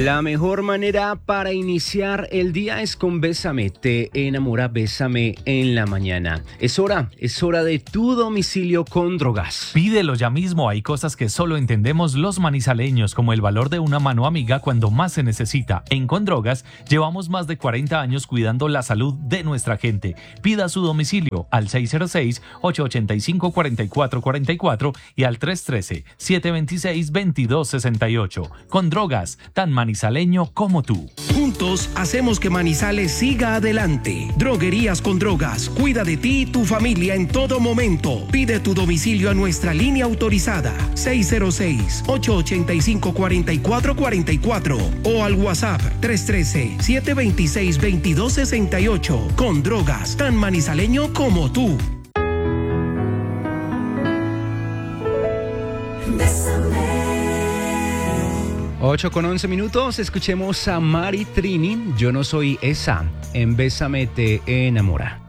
La mejor manera para iniciar el día es con Bésame, te enamora, bésame en la mañana. Es hora de tu domicilio con Drogas. Pídelo ya mismo, hay cosas que solo entendemos los manizaleños, como el valor de una mano amiga cuando más se necesita. En Con Drogas llevamos más de 40 años cuidando la salud de nuestra gente. Pida su domicilio al 606-885-4444 y al 313-726-2268. Con Drogas, tan manizaleño como tú. Juntos hacemos que Manizales siga adelante. Droguerías Con Drogas, cuida de ti y tu familia en todo momento. Pide tu domicilio a nuestra línea autorizada 606-885-4444 o al WhatsApp 313-726-2268. Con Drogas, tan manizaleño como tú. 8:11, escuchemos a Mari Trini, Yo no soy esa, en Bésame te enamora.